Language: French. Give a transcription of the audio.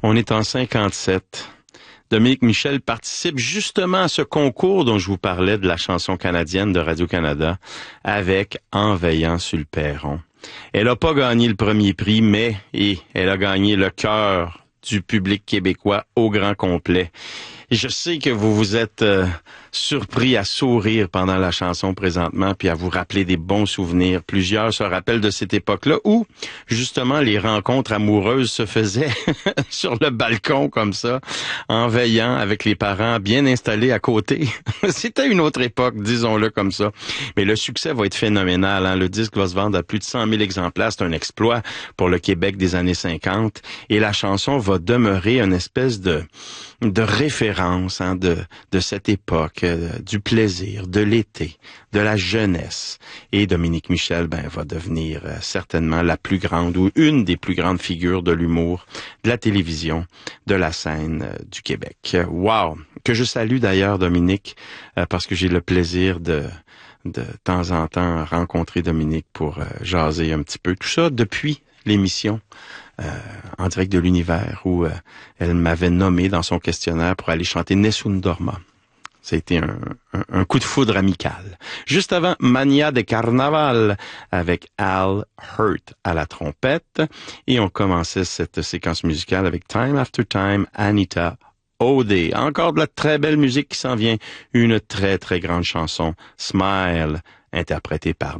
On est en 57. Dominique Michel participe justement à ce concours dont je vous parlais de la chanson canadienne de Radio-Canada avec En veillant sur le perron. Elle n'a pas gagné le premier prix, mais elle a gagné le cœur du public québécois au grand complet. Et je sais que vous vous êtes surpris à sourire pendant la chanson présentement, puis à vous rappeler des bons souvenirs. Plusieurs se rappellent de cette époque-là où, justement, les rencontres amoureuses se faisaient sur le balcon comme ça, en veillant avec les parents bien installés à côté. C'était une autre époque, disons-le comme ça. Mais le succès va être phénoménal. Hein? Le disque va se vendre à plus de 100 000 exemplaires. C'est un exploit pour le Québec des années 50. Et la chanson va demeurer une espèce de référence de cette époque, du plaisir, de l'été, de la jeunesse. Et Dominique Michel va devenir certainement la plus grande ou une des plus grandes figures de l'humour, de la télévision, de la scène du Québec. Wow! Que je salue d'ailleurs Dominique, parce que j'ai le plaisir de temps en temps rencontrer Dominique pour jaser un petit peu. Tout ça depuis l'émission en direct de l'univers où elle m'avait nommé dans son questionnaire pour aller chanter Nessun Dorma. Ça a été un coup de foudre amical. Juste avant, Mania de Carnaval avec Al Hurt à la trompette. Et on commençait cette séquence musicale avec Time After Time, Anita O'Day. Encore de la très belle musique qui s'en vient. Une très, très grande chanson, Smile, interprétée par